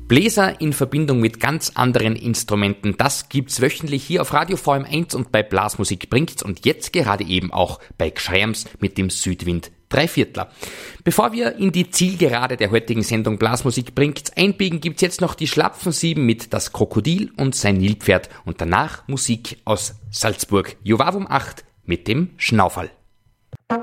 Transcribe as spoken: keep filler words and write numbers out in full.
Bläser in Verbindung mit ganz anderen Instrumenten, das gibt's wöchentlich hier auf Radio V M eins und bei Blasmusik bringt's und jetzt gerade eben auch bei Gschreims mit dem Südwind Dreiviertler. Bevor wir in die Zielgerade der heutigen Sendung Blasmusik bringt's einbiegen, gibt's jetzt noch die Schlapfensieben mit Das Krokodil und sein Nilpferd und danach Musik aus Salzburg. Jovavum acht mit dem Schnaufall.